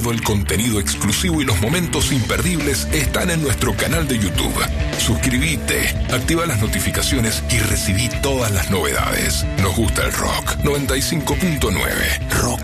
Todo el contenido exclusivo y los momentos imperdibles están en nuestro canal de YouTube. Suscríbete, activa las notificaciones y recibí todas las novedades. Nos gusta el rock. 95.9 Rock